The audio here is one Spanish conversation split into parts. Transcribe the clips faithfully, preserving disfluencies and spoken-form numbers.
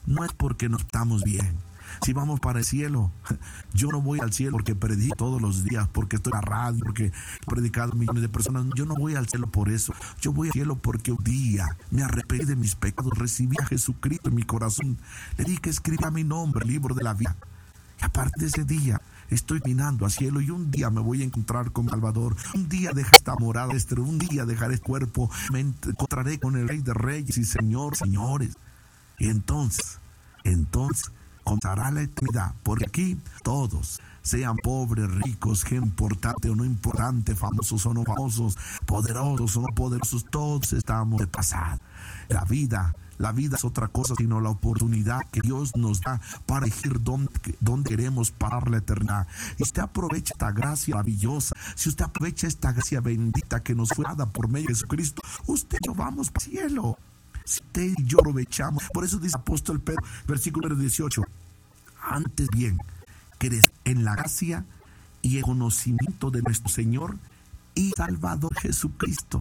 no es porque nos estamos bien. Si vamos para el cielo, yo no voy al cielo porque predico todos los días, porque estoy en la radio, porque he predicado a millones de personas. Yo no voy al cielo por eso. Yo voy al cielo porque un día me arrepentí de mis pecados, recibí a Jesucristo en mi corazón, le di que escriba mi nombre, el libro de la vida. Y aparte de ese día, estoy caminando al cielo y un día me voy a encontrar con mi Salvador. Un día dejaré esta morada, este, un día dejaré este cuerpo, me encontraré con el Rey de Reyes y Señor, señores. Y entonces, entonces, comenzará la eternidad, porque aquí todos, sean pobres, ricos, gente importante o no importante, famosos o no famosos, poderosos o no poderosos, todos estamos de pasada. La vida, la vida es otra cosa, sino la oportunidad que Dios nos da para elegir dónde, dónde queremos parar la eternidad. Y usted aprovecha esta gracia maravillosa, si usted aprovecha esta gracia bendita que nos fue dada por medio de Jesucristo, usted y yo vamos al cielo. Si usted y yo aprovechamos, por eso dice apóstol Pedro, versículo dieciocho, antes bien, creed en la gracia y el conocimiento de nuestro Señor y Salvador Jesucristo.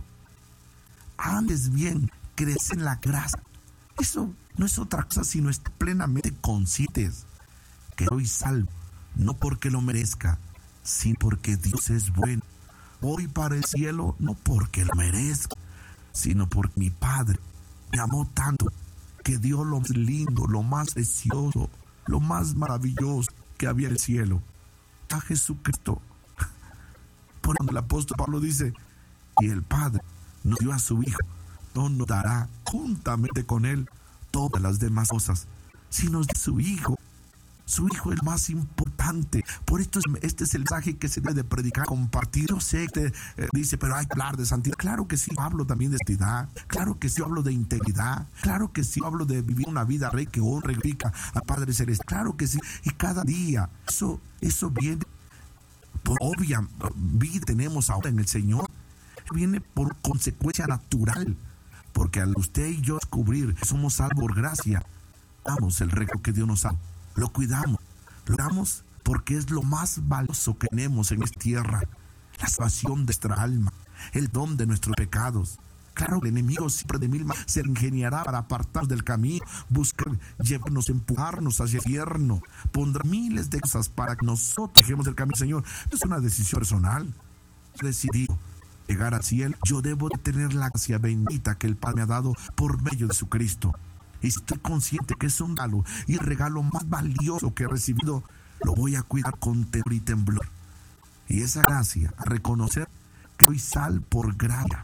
Antes bien, creed en la gracia. Eso no es otra cosa sino estar plenamente conscientes que soy salvo, no porque lo merezca, sino porque Dios es bueno. Voy para el cielo no porque lo merezca, sino porque mi Padre me amó tanto que dio lo más lindo, lo más precioso, lo más maravilloso que había en el cielo, a Jesucristo. Por donde el apóstol Pablo dice, y el Padre nos dio a su Hijo, no nos dará juntamente con Él todas las demás cosas. Si nos da su Hijo, su Hijo es el más importante. Por esto es, este es el mensaje que se debe de predicar, compartir. Yo sé que eh, dice, pero hay que hablar de santidad. Claro que sí, hablo también de santidad. Claro que sí, hablo de integridad. Claro que sí, hablo de vivir una vida rey que honra y glorifica al Padre Celestial. Claro que sí. Y cada día, eso, eso viene por obvia vida tenemos ahora en el Señor. Viene por consecuencia natural. Porque al usted y yo descubrir que somos salvos por gracia, damos el regalo que Dios nos da. Lo cuidamos, lo damos porque es lo más valioso que tenemos en esta tierra. La salvación de nuestra alma, el don de nuestros pecados. Claro, el enemigo siempre de mil maneras se ingeniará para apartarnos del camino, buscar, llevarnos, empujarnos hacia el infierno. Pondrá miles de cosas para que nosotros dejemos el camino, Señor. Es una decisión personal. He decidido llegar al cielo. Yo debo de tener la gracia bendita que el Padre me ha dado por medio de Jesucristo. Y si estoy consciente que es un regalo y el regalo más valioso que he recibido, lo voy a cuidar con temor y temblor. Y esa gracia, al reconocer que soy sal por gracia,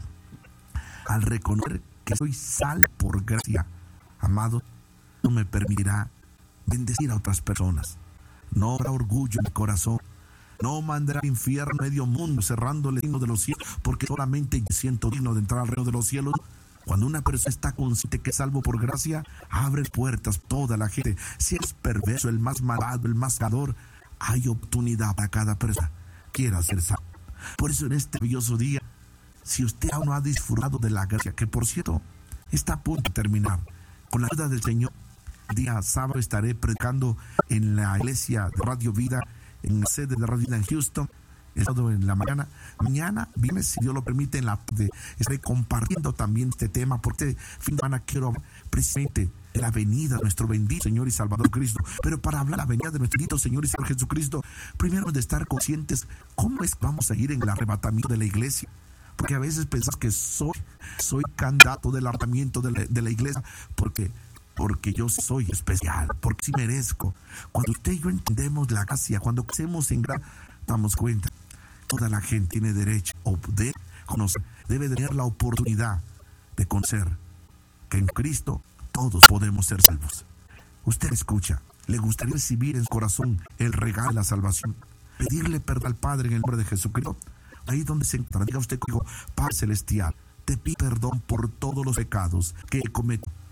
al reconocer que soy sal por gracia, amado, no me permitirá bendecir a otras personas. No habrá orgullo en mi corazón. No mandará al infierno medio mundo cerrándole el reino de los cielos, porque solamente yo siento digno de entrar al reino de los cielos. Cuando una persona está consciente que es salvo por gracia, abre puertas a toda la gente. Si es perverso, el más malvado, el más pecador, hay oportunidad para cada persona que quiera ser salvo. Por eso en este maravilloso día, si usted aún no ha disfrutado de la gracia, que por cierto está a punto de terminar, con la ayuda del Señor, el día sábado estaré predicando en la iglesia de Radio Vida, en la sede de Radio Vida en Houston. El sábado en la mañana, mañana, viernes, si Dios lo permite, en la tarde estaré compartiendo también este tema, porque este fin de semana quiero hablar precisamente de la venida de nuestro bendito Señor y Salvador Cristo. Pero para hablar de la venida de nuestro bendito Señor y Salvador Jesucristo, primero de estar conscientes cómo es que vamos a ir en el arrebatamiento de la iglesia. Porque a veces pensamos que soy, soy candidato del arrebatamiento de la, de la iglesia, porque porque yo soy especial, porque sí merezco. Cuando usted y yo entendemos la gracia, cuando hacemos en gracia, damos cuenta. Toda la gente tiene derecho o de conocer, debe tener la oportunidad de conocer que en Cristo todos podemos ser salvos. Usted escucha, le gustaría recibir en su corazón el regalo de la salvación, pedirle perdón al Padre en el nombre de Jesucristo. Ahí donde se encuentra, diga usted conmigo, Padre Celestial, te pido perdón por todos los pecados que he cometido